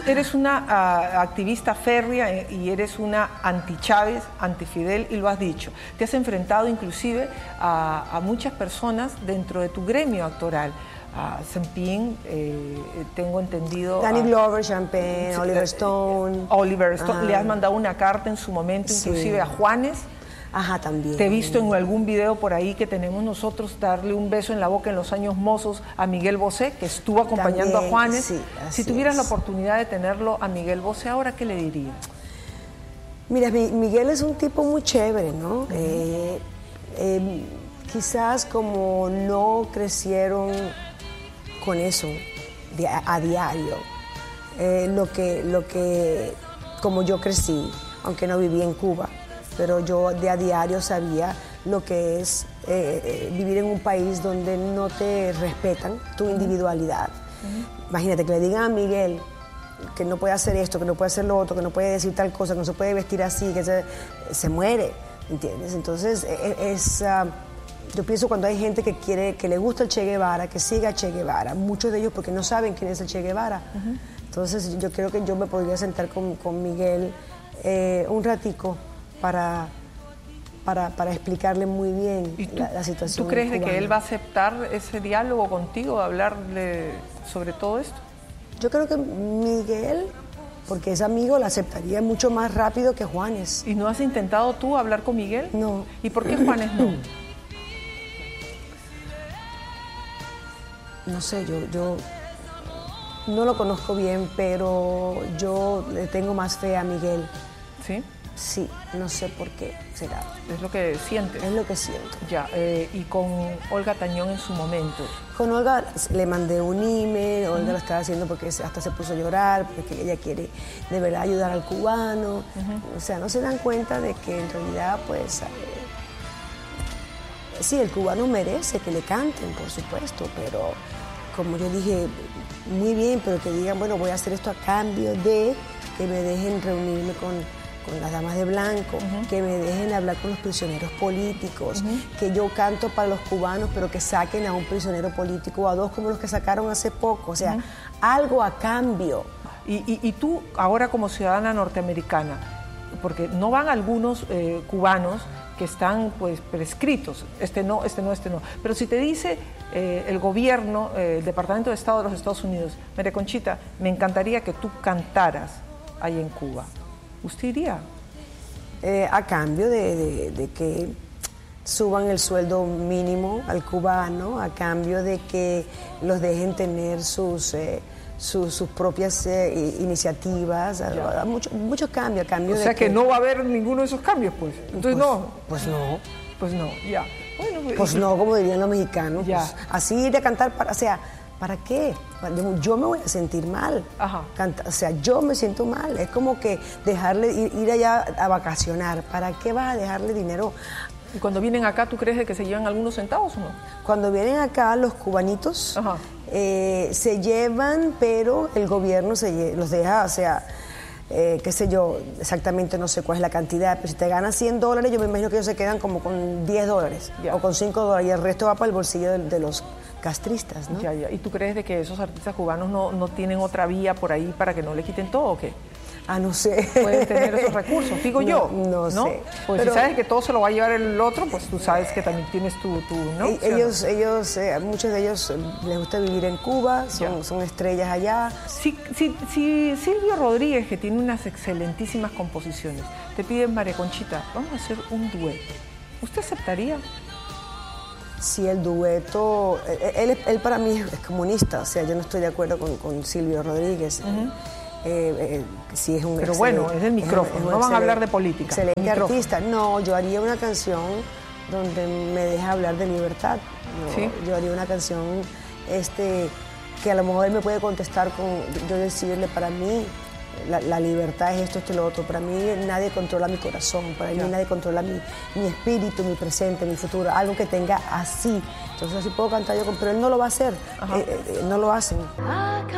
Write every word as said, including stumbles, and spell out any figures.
eres una uh, activista férrea y eres una anti-Chávez, anti-Fidel, y lo has dicho. Te has enfrentado inclusive a, a muchas personas dentro de tu gremio actoral. A Sempin, eh, tengo entendido... Danny a, Glover, Champagne, Oliver Stone. Oliver Stone, le has mandado una carta en su momento, inclusive sí. a Juanes. Ajá, también. Te he visto en algún video por ahí que tenemos nosotros darle un beso en la boca en los años mozos a Miguel Bosé, que estuvo acompañando también, a Juanes. Sí, si tuvieras es. la oportunidad de tenerlo a Miguel Bosé, ¿ahora qué le dirías? Mira, Miguel es un tipo muy chévere, ¿no? Uh-huh. eh, eh, quizás como no crecieron con eso de, a, a diario, eh, lo que, lo que, como yo crecí, aunque no viví en Cuba, pero yo de a diario sabía lo que es eh, eh, vivir en un país donde no te respetan tu individualidad. Uh-huh. Imagínate que le digan a Miguel que no puede hacer esto, que no puede hacer lo otro, que no puede decir tal cosa, que no se puede vestir así, que se, se muere, ¿entiendes? Entonces, es, es uh, yo pienso cuando hay gente que quiere, que le gusta el Che Guevara, que siga a Che Guevara, muchos de ellos porque no saben quién es el Che Guevara. Uh-huh. Entonces, yo creo que yo me podría sentar con, con Miguel eh, un ratico para, para, para explicarle muy bien ¿Y tú, la, la situación ¿Tú crees cubana. de que él va a aceptar ese diálogo contigo, hablarle sobre todo esto? Yo creo que Miguel, porque es amigo, la aceptaría mucho más rápido que Juanes. ¿Y no has intentado tú hablar con Miguel? No. ¿Y por qué Juanes no? No sé, yo, yo no lo conozco bien, pero yo le tengo más fe a Miguel. ¿Sí? Sí, no sé por qué será. Es lo que sientes. Es lo que siento. Ya, eh, y con Olga Tañón en su momento. Con Olga le mandé un email, Olga uh-huh. lo estaba haciendo porque hasta se puso a llorar, porque ella quiere de verdad ayudar al cubano. Uh-huh. O sea, no se dan cuenta de que en realidad, pues, eh, sí, el cubano merece que le canten, por supuesto, pero como yo dije, muy bien, pero que digan, bueno, voy a hacer esto a cambio de que me dejen reunirme con... con las damas de blanco, uh-huh. que me dejen hablar con los prisioneros políticos, uh-huh. que yo canto para los cubanos, pero que saquen a un prisionero político o a dos como los que sacaron hace poco, o sea, uh-huh. algo a cambio. Y, y, y tú, ahora como ciudadana norteamericana, porque no van algunos eh, cubanos que están pues prescritos, este no, este no, este no, pero si te dice eh, el gobierno, eh, el Departamento de Estado de los Estados Unidos, María Conchita, me encantaría que tú cantaras ahí en Cuba, ¿usted iría? Eh, a cambio de, de, de que suban el sueldo mínimo al cubano, a cambio de que los dejen tener sus, eh, sus, sus propias eh, iniciativas, a, a mucho, muchos cambios, a cambio o de sea que, que no va a haber ninguno de esos cambios, pues. Entonces pues, no. Pues no. Pues no, ya. Bueno, pues, pues no, como dirían los mexicanos. Ya. Pues, así de cantar, para, o sea, ¿para qué? Yo me voy a sentir mal. Ajá. Canta, o sea, yo me siento mal. Es como que dejarle ir, ir allá a vacacionar. ¿Para qué vas a dejarle dinero? ¿Y cuando vienen acá, tú crees de que se llevan algunos centavos o no? Cuando vienen acá los cubanitos eh, se llevan, pero el gobierno se los deja, o sea, eh, qué sé yo, exactamente no sé cuál es la cantidad, pero si te ganas cien dólares, yo me imagino que ellos se quedan como con diez dólares ya. o con cinco dólares y el resto va para el bolsillo de, de los castristas, ¿no? Ya, ya. ¿Y tú crees de que esos artistas cubanos no, no tienen otra vía por ahí para que no le quiten todo o qué? Ah, no sé. Pueden tener esos recursos, digo no, yo. No, ¿no? sé. Pues pero, si sabes que todo se lo va a llevar el otro, pues tú sabes que también tienes tu... tu ¿no? Ellos, ¿sí no? ellos eh, muchos de ellos les gusta vivir en Cuba, son, son estrellas allá. Si, si, si Silvio Rodríguez, que tiene unas excelentísimas composiciones, te piden, María Conchita, vamos a hacer un dueto, ¿usted aceptaría? Sí, el dueto, él, él para mí es comunista, o sea, yo no estoy de acuerdo con, con Silvio Rodríguez. Uh-huh. eh, eh, sí es un Pero bueno, es el micrófono, es no van a hablar de política. Excelente micrófono. Artista. No, yo haría una canción donde me deja hablar de libertad. No, ¿sí? Yo haría una canción este, que a lo mejor él me puede contestar con yo decirle, para mí la, la libertad es esto, esto y lo otro. Para mí nadie controla mi corazón, para ya. mí nadie controla mi, mi espíritu, mi presente, mi futuro, algo que tenga así. Entonces así puedo cantar yo, pero él no lo va a hacer, eh, eh, no lo hacen.